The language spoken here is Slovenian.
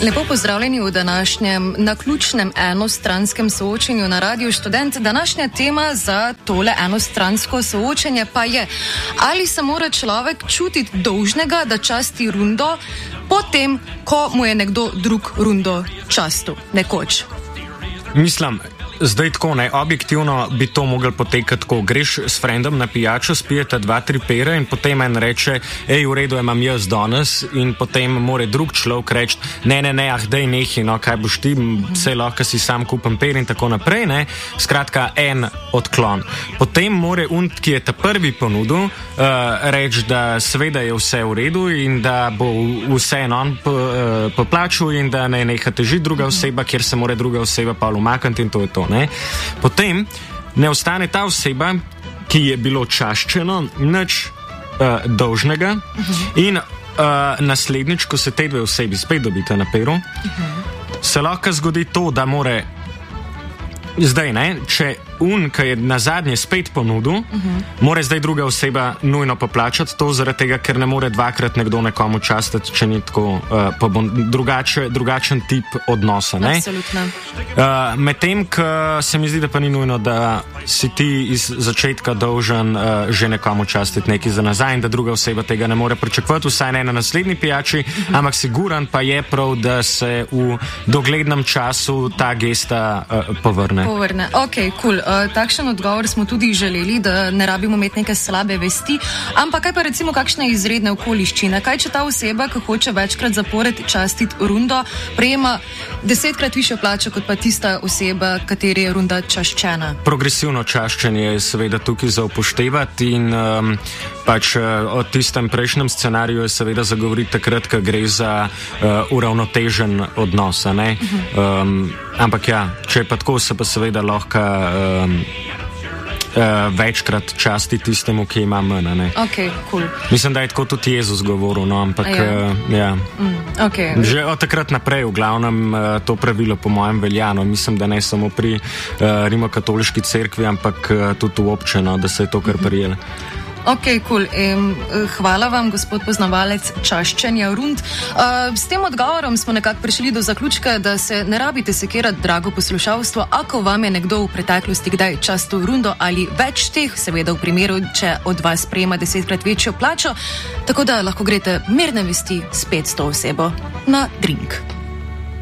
Lepo pozdravljeni v današnjem naključnem enostranskem soočenju na Radiu Študent. Današnja tema za tole enostransko soočenje pa je, ali se mora človek čutiti dolžnega, da časti rundo, potem, ko mu je nekdo drug rundo častil nekoč. Mislim, zdaj tako, ne, objektivno bi to mogel potekati, ko greš s frendom na pijačo, spijete 2-3 pere in potem en reče, v redu, imam jaz danes, in potem more drug človek reči, ne, daj nehi, no, kaj boš ti, vse lahko si sam kupim per in tako naprej, ne, skratka, en odklon. Potem more ki je ta prvi ponudil, reči, da seveda je vse v redu in da bo vse on poplačal in da ne neha teži druga oseba, kjer se more druga oseba pa umakniti in to je to. Ne? Potem ne ostane ta oseba, ki je bilo čaščeno, nič dolžnega in naslednjič, ko se te dve osebi spet dobite na peru, se lahko zgodi to, da more zdaj, ne, če ki je na zadnje spet ponudil, more zdaj druga oseba nujno poplačati to, zaradi tega, ker ne more dvakrat nekdo nekomu častiti, če ni tako, pa bo drugačen tip odnosa. Ne? Absolutno. Medtem, ko se mi zdi, da pa ni nujno, da si ti iz začetka dolžen že nekomu častiti nekaj za nazaj in da druga oseba tega ne more pričakovati, vsaj ne na naslednji pijači, ampak siguran pa je prav, da se v doglednem času ta gesta povrne. Ok, cool. Takšen odgovor smo tudi želeli, da ne rabimo imeti neke slabe vesti, ampak kaj pa recimo kakšne izredne okoliščine? Kaj če ta oseba, ki hoče večkrat zapored častiti rundo, prejema 10-krat višjo plačo kot pa tista oseba, kateri je runda čaščena? Progresivno čaščenje je seveda tukaj za upoštevati in pač o tistem prejšnjem scenariju je seveda zagovoriti takrat, ko gre za uravnotežen odnos, ne? Ampak ja, če je pa tako, se pa seveda lahko večkrat časti tistemu, ki ima manj, ne? Ok, cool. Mislim, da je tako tudi Jezus govoril, no, ampak ja. Okay. Že od takrat naprej, v glavnem, to pravilo po mojem veljano. Mislim, da ne samo pri rimokatoliški cerkvi, ampak tudi v občino, da se je to kar prijelo. Ok, cool. Hvala vam, gospod poznavalec čaščenja rund. S tem odgovorom smo nekako prišli do zaključka, da se ne rabite sekirati, drago poslušalstvo, ako vam je nekdo v preteklosti kdaj častil rundo ali več teh, seveda v primeru, če od vas prejema 10-krat večjo plačo, tako da lahko greste mirne vesti spet s to osebo na drink.